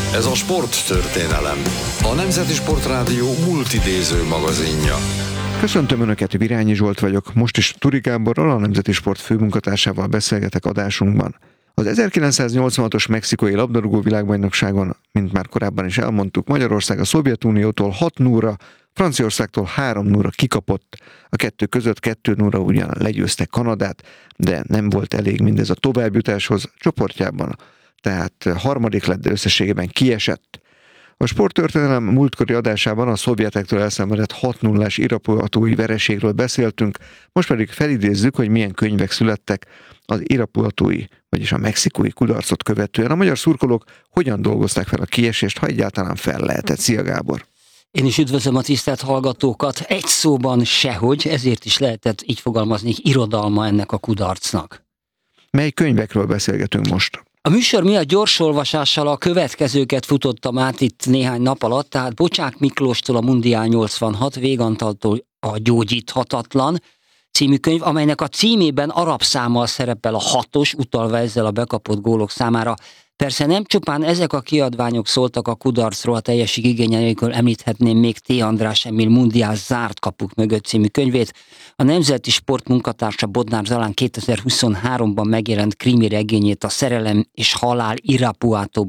Ez a Sporttörténelem, a Nemzeti Sportrádió multidéző magazinja. Köszöntöm Önöket, Virányi Zsolt vagyok. Most is Turi Gáborral, a Nemzeti Sport főmunkatársával beszélgetek adásunkban. Az 1986-os mexikói labdarúgó világbajnokságon, mint már korábban is elmondtuk, Magyarország a Szovjetuniótól 6-0-ra, Franciaországtól 3-0-ra kikapott. A kettő között 2-0-ra ugyan legyőzte Kanadát, de nem volt elég mindez a továbbjutáshoz csoportjában, tehát harmadik lett, de összességében kiesett. A Sporttörténelem múltkori adásában a szovjetektől elszenvedett 6-0-ás irapuatói vereségről beszéltünk, most pedig felidézzük, hogy milyen könyvek születtek az irapuatói, vagyis a mexikói kudarcot követően. A magyar szurkolók hogyan dolgozták fel a kiesést, ha egyáltalán fel lehetett? Szia, Gábor! Én is üdvözlöm a tisztelt hallgatókat. Egy szóban sehogy, ezért is lehetett így fogalmazni, irodalma ennek a kudarcnak. Mely könyvekről beszélgetünk most? A műsor miatt gyorsolvasással a következőket futottam át itt néhány nap alatt, tehát Bocsák Miklóstól a Mundiál 86, Végantaltól a Gyógyíthatatlan című könyv, amelynek a címében arab számmal szerepel a 6-os, utalva ezzel a bekapott gólok számára. Persze nem csupán ezek a kiadványok szóltak a kudarcról, a teljesség igénye nélkül említhetném még T. András Emil Mundiál zárt kapuk mögött című könyvét. A Nemzeti Sport munkatársa Bodnár Zalán 2023-ban megjelent krimi regényét, a Szerelem és halál Irapuatóban